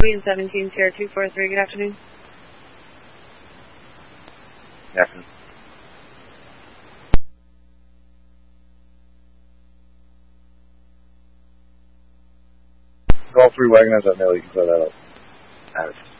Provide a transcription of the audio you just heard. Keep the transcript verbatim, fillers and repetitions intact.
Queen seventeen, Sierra two four three, good afternoon. Good afternoon. Golf three Wagoners at mail, you can clear that up. Addis.